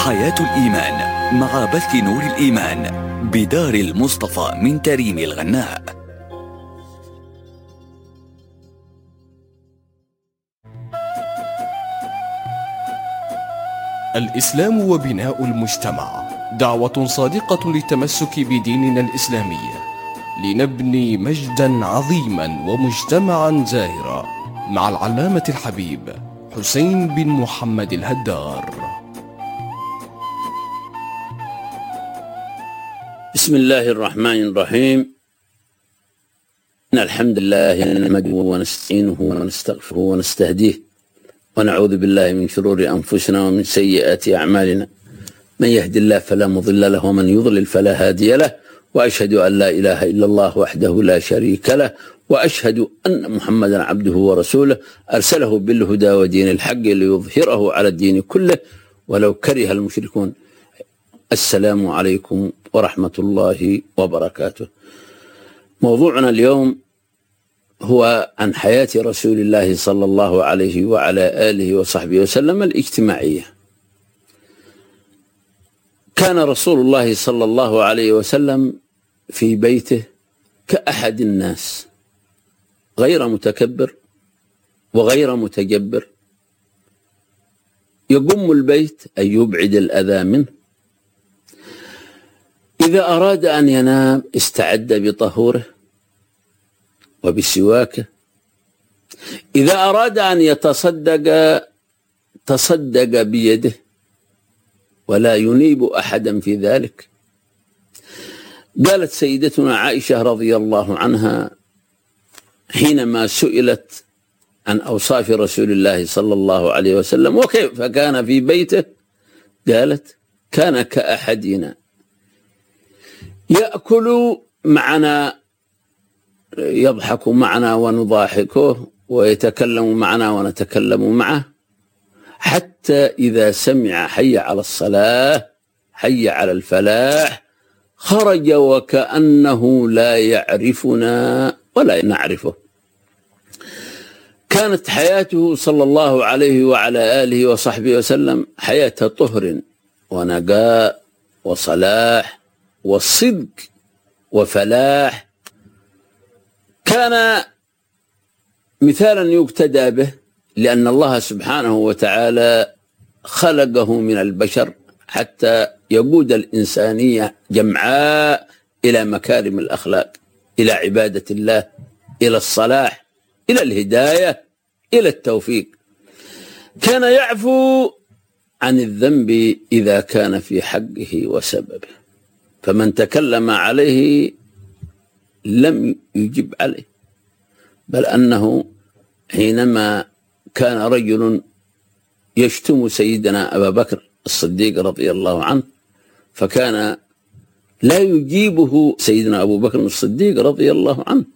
حياة الإيمان مع بث نور الإيمان بدار المصطفى من تريم الغناء. الإسلام وبناء المجتمع، دعوة صادقة للتمسك بديننا الإسلامي لنبني مجدا عظيما ومجتمعا زاهرا، مع العلامة الحبيب حسين بن محمد الهدار. بسم الله الرحمن الرحيم. إن الحمد لله نحمده ونستعينه ونستغفره ونستهديه، ونعوذ بالله من شرور أنفسنا ومن سيئات أعمالنا. من يهد الله فلا مضل له، ومن يضلل فلا هادي له، وأشهد أن لا إله إلا الله وحده لا شريك له، وأشهد أن محمدا عبده ورسوله أرسله بالهدى ودين الحق ليظهره على الدين كله ولو كره المشركون. السلام عليكم ورحمة الله وبركاته. موضوعنا اليوم هو عن حياة رسول الله صلى الله عليه وعلى آله وصحبه وسلم الاجتماعية. كان رسول الله صلى الله عليه وسلم في بيته كأحد الناس، غير متكبر وغير متجبر، يقم البيت أن يبعد الأذى منه. إذا أراد أن ينام استعد بطهوره وبسواكه. إذا أراد أن يتصدق تصدق بيده ولا ينيب أحدا في ذلك. قالت سيدتنا عائشة رضي الله عنها حينما سئلت عن أوصاف رسول الله صلى الله عليه وسلم وكيف كان في بيته، قالت: كان كأحدنا يأكل معنا، يضحك معنا ونضاحكه، ويتكلم معنا ونتكلم معه، حتى إذا سمع حي على الصلاة حي على الفلاح خرج وكأنه لا يعرفنا ولا نعرفه. كانت حياته صلى الله عليه وعلى آله وصحبه وسلم حياة طهر ونقاء وصلاح وصدق وفلاح. كان مثالا يقتدى به، لأن الله سبحانه وتعالى خلقه من البشر حتى يقود الإنسانية جمعاء إلى مكارم الأخلاق، إلى عبادة الله، إلى الصلاح، إلى الهداية، إلى التوفيق. كان يعفو عن الذنب إذا كان في حقه وسببه، فمن تكلم عليه لم يجب عليه، بل أنه حينما كان رجل يشتم سيدنا أبا بكر الصديق رضي الله عنه، فكان لا يجيبه سيدنا أبو بكر الصديق رضي الله عنه،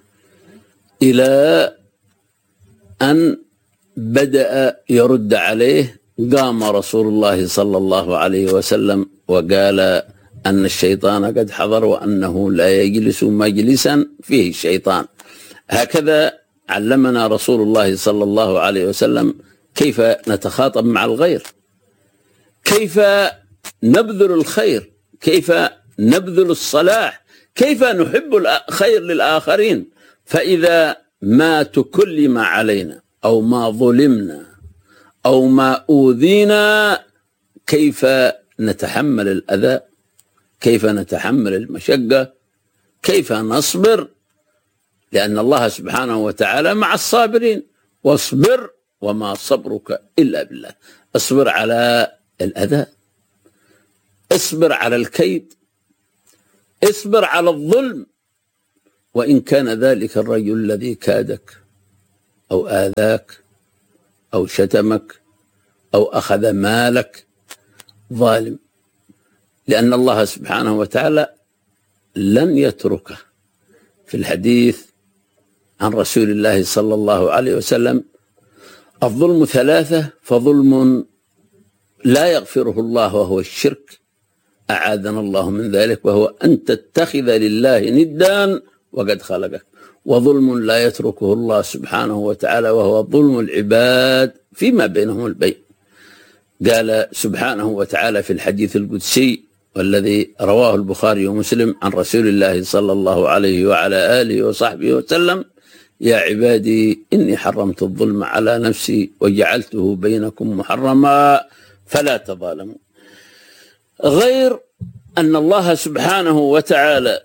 إلى أن بدأ يرد عليه. قام رسول الله صلى الله عليه وسلم وقال أن الشيطان قد حضر، وأنه لا يجلس مجلسا فيه الشيطان. هكذا علمنا رسول الله صلى الله عليه وسلم كيف نتخاطب مع الغير، كيف نبذل الخير، كيف نبذل الصلاح، كيف نحب الخير للآخرين. فإذا ما تكلم علينا أو ما ظلمنا أو ما أوذينا، كيف نتحمل الأذى، كيف نتحمل المشقة، كيف نصبر، لأن الله سبحانه وتعالى مع الصابرين. واصبر وما صبرك إلا بالله. اصبر على الأذى، اصبر على الكيد، اصبر على الظلم، وإن كان ذلك الرجل الذي كادك أو آذاك أو شتمك أو أخذ مالك ظالم، لأن الله سبحانه وتعالى لن يتركه. في الحديث عن رسول الله صلى الله عليه وسلم: الظلم ثلاثة، فظلم لا يغفره الله وهو الشرك، أعاذنا الله من ذلك، وهو أن تتخذ لله ندا وقد خلقك. وظلم لا يتركه الله سبحانه وتعالى، وهو ظلم العباد فيما بينهم البين. قال سبحانه وتعالى في الحديث القدسي والذي رواه البخاري ومسلم عن رسول الله صلى الله عليه وعلى آله وصحبه وسلم: يا عبادي إني حرمت الظلم على نفسي وجعلته بينكم محرما فلا تظالموا. غير أن الله سبحانه وتعالى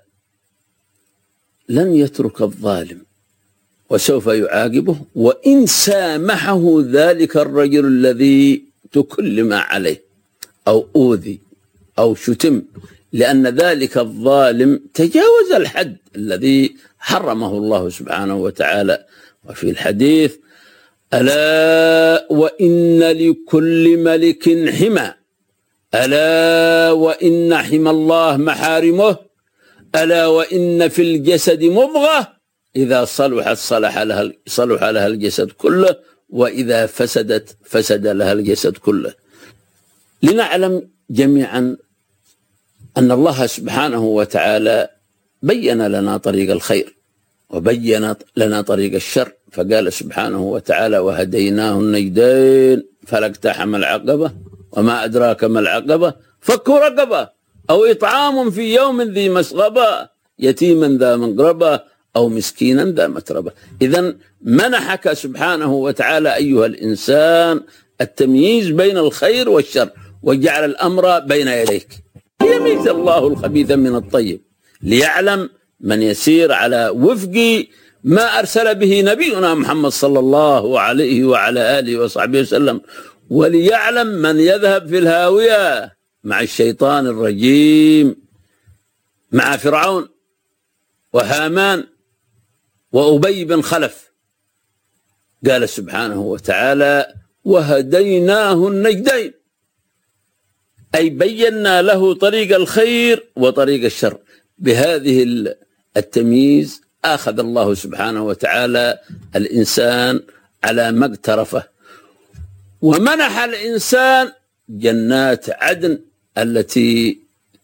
لن يترك الظالم وسوف يعاقبه وإن سامحه ذلك الرجل الذي تكلم عليه أو أوذي أو شتم، لأن ذلك الظالم تجاوز الحد الذي حرمه الله سبحانه وتعالى. وفي الحديث: ألا وإن لكل ملك حمى، ألا وإن حمى الله محارمه، ألا وإن في الجسد مضغة إذا صلحت صلح لها الجسد كله، وإذا فسدت فسد لها الجسد كله. لنعلم جميعا أن الله سبحانه وتعالى بين لنا طريق الخير وبين لنا طريق الشر، فقال سبحانه وتعالى: وهديناه النجدين فلا اقتحم العقبة وما أدراك ما العقبة فك رقبة أو إطعام في يوم ذي مسغبة يتيما ذا مقربة أو مسكينا ذا متربة. إذن منحك سبحانه وتعالى أيها الإنسان التمييز بين الخير والشر، وجعل الأمر بين يديك ليميز الله الخبيث من الطيب، ليعلم من يسير على وفق ما أرسل به نبينا محمد صلى الله عليه وعلى آله وصحبه وسلم، وليعلم من يذهب في الهاوية مع الشيطان الرجيم، مع فرعون وهامان وأبي بن خلف. قال سبحانه وتعالى: وهديناه النجدين، أي بينا له طريق الخير وطريق الشر. بهذه التمييز أخذ الله سبحانه وتعالى الإنسان على ما اقترفه، ومنح الإنسان جنات عدن التي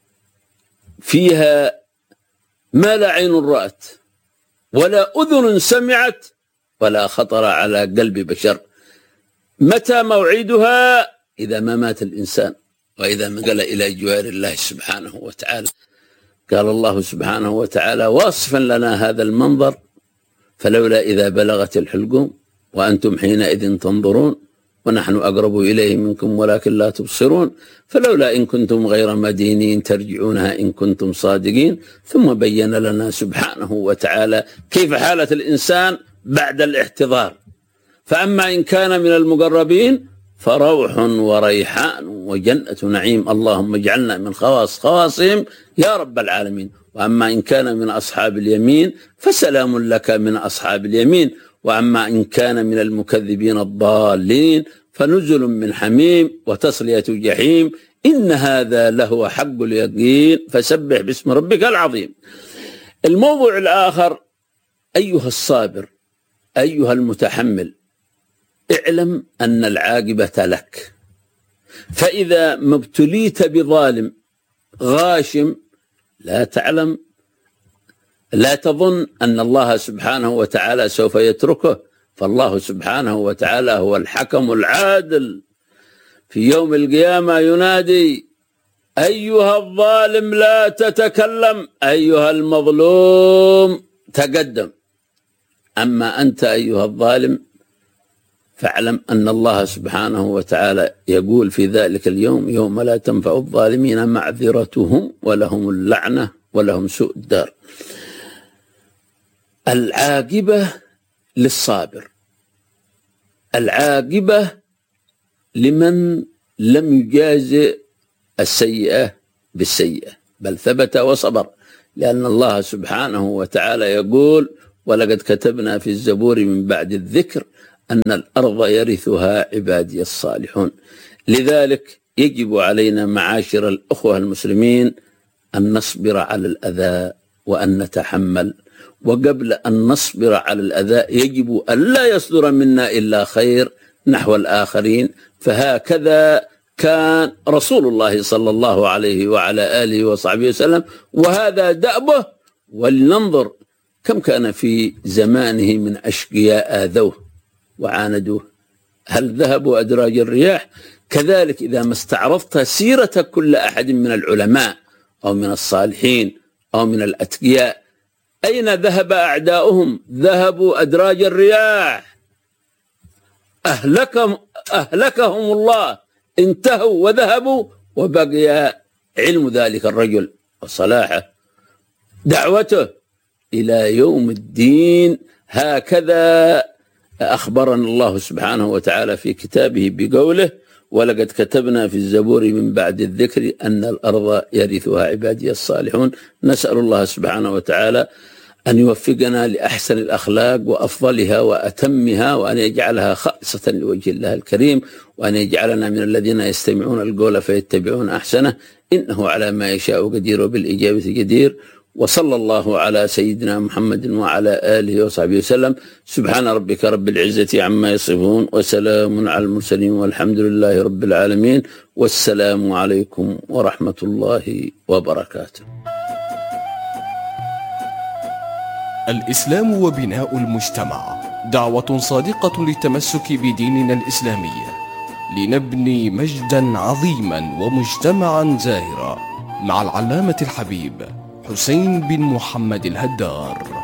فيها ما لا عين رأت ولا أذن سمعت ولا خطر على قلب بشر. متى موعدها؟ إذا ما مات الإنسان وإذا ما قال إلى جوار الله سبحانه وتعالى. قال الله سبحانه وتعالى واصفا لنا هذا المنظر: فلولا إذا بلغت الحلقوم وأنتم حينئذ تنظرون ونحن أقرب إليه منكم ولكن لا تبصرون، فلولا إن كنتم غير مدينين ترجعونها إن كنتم صادقين. ثم بين لنا سبحانه وتعالى كيف حالة الإنسان بعد الاحتضار. فأما إن كان من المقربين فروح وريحان وجنة نعيم، اللهم اجعلنا من خواصهم يا رب العالمين. وأما إن كان من أصحاب اليمين فسلام لك من أصحاب اليمين، وأما إن كان من المكذبين الضالين فنزل من حميم وتصلية جحيم، إن هذا لهو حق اليقين، فسبح باسم ربك العظيم. الموضوع الآخر: أيها الصابر، أيها المتحمل، اعلم أن العاقبة لك. فإذا ما ابتليت بظالم غاشم لا تظن أن الله سبحانه وتعالى سوف يتركه، فالله سبحانه وتعالى هو الحكم العادل. في يوم القيامة ينادي: أيها الظالم لا تتكلم، أيها المظلوم تقدم. أما أنت أيها الظالم فاعلم أن الله سبحانه وتعالى يقول في ذلك اليوم: يوم لا تنفع الظالمين معذرتهم ولهم اللعنة ولهم سوء الدار. العاقبة للصابر، العاقبة لمن لم يجازئ السيئة بالسيئة بل ثبت وصبر، لأن الله سبحانه وتعالى يقول: ولقد كتبنا في الزبور من بعد الذكر أن الأرض يرثها عبادي الصالحون. لذلك يجب علينا معاشر الأخوة المسلمين أن نصبر على الأذى وأن نتحمل، وقبل أن نصبر على الأذى يجب أن لا يصدر منا إلا خير نحو الآخرين. فهكذا كان رسول الله صلى الله عليه وعلى آله وصحبه وسلم، وهذا دأبه. ولننظر كم كان في زمانه من أشقياء آذوه وعاندوه. هل ذهبوا أدراج الرياح؟ كذلك إذا ما استعرضت سيرة كل أحد من العلماء أو من الصالحين أو من الأتقياء، أين ذهب أعداؤهم؟ ذهبوا أدراج الرياح، أهلكهم الله، انتهوا وذهبوا، وبقي علم ذلك الرجل وصلاحه دعوته إلى يوم الدين. هكذا أخبرنا الله سبحانه وتعالى في كتابه بقوله: ولقد كتبنا في الزبور من بعد الذكر أن الأرض يرثها عبادي الصالحون. نسأل الله سبحانه وتعالى أن يوفقنا لأحسن الأخلاق وأفضلها وأتمها، وأن يجعلها خالصة لوجه الله الكريم، وأن يجعلنا من الذين يستمعون القول فيتبعون أحسنه، إنه على ما يشاء قدير وبالإجابة جدير. وصلى الله على سيدنا محمد وعلى آله وصحبه وسلم. سبحان ربك رب العزة عما يصفون، وسلام على المرسلين، والحمد لله رب العالمين، والسلام عليكم ورحمة الله وبركاته. الإسلام وبناء المجتمع، دعوة صادقة للتمسك بديننا الإسلامي لنبني مجدا عظيما ومجتمعا زاهرا، مع العلامة الحبيب حسين بن محمد الهدار.